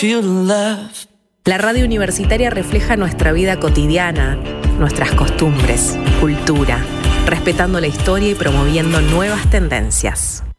feel the love. La radio universitaria refleja nuestra vida cotidiana, nuestras costumbres, cultura, respetando la historia y promoviendo nuevas tendencias.